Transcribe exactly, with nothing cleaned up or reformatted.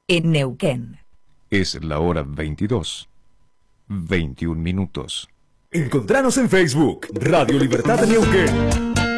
en Neuquén. Es la hora veintidós, veintiún minutos. Encontranos en Facebook, Radio Libertad de Neuquén.